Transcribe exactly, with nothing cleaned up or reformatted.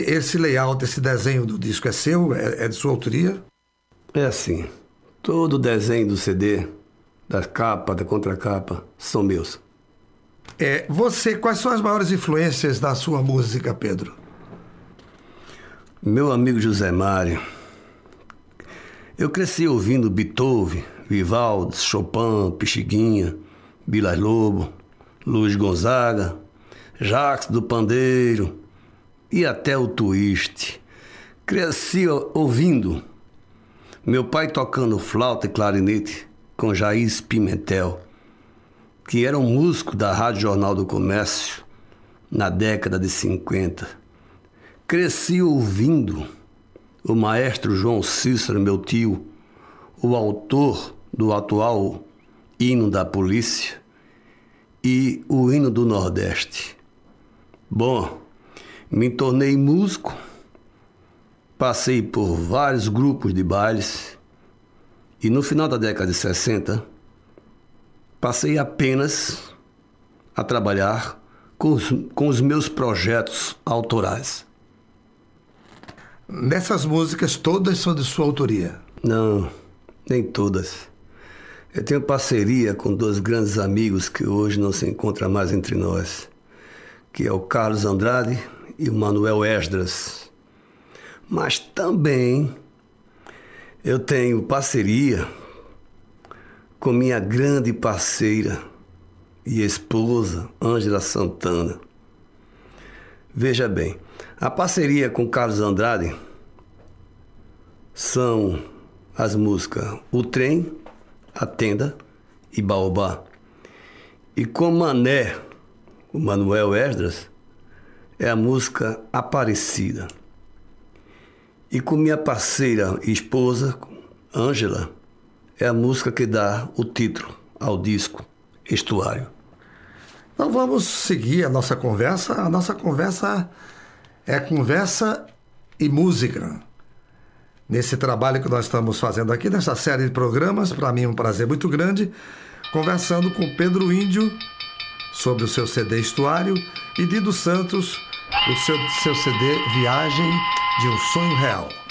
esse layout, esse desenho do disco é seu? É, é de sua autoria? É assim, todo o desenho do C D, da capa, da contracapa, são meus. É, você, quais são as maiores influências da sua música, Pedro? Meu amigo José Mário. Eu cresci ouvindo Beethoven, Vivaldi, Chopin, Pixinguinha, Vilas Lobo, Luiz Gonzaga, Jacques do Pandeiro e até o Twist. Cresci ouvindo meu pai tocando flauta e clarinete com Jair Pimentel, que era um músico da Rádio Jornal do Comércio na década de cinquenta. Cresci ouvindo o maestro João Cícero, meu tio, o autor do atual hino da polícia e o hino do Nordeste. Bom, me tornei músico, passei por vários grupos de bailes e no final da década de sessenta passei apenas a trabalhar com os, com os meus projetos autorais. Nessas músicas, todas são de sua autoria? Não, nem todas. Eu tenho parceria com dois grandes amigos que hoje não se encontram mais entre nós, que é o Carlos Andrade e o Manuel Esdras. Mas também eu tenho parceria com minha grande parceira e esposa, Ângela Santana. Veja bem, a parceria com Carlos Andrade são as músicas O Trem, A Tenda e Baobá. E com Mané, o Manuel Esdras, é a música Aparecida. E com minha parceira e esposa, Ângela, é a música que dá o título ao disco, Estuário. Então vamos seguir a nossa conversa. A nossa conversa é conversa e música. Nesse trabalho que nós estamos fazendo aqui, nessa série de programas, para mim é um prazer muito grande, conversando com Pedro Índio sobre o seu C D Estuário e Dido Santos, o seu, seu C D Viagem de um Sonho Real.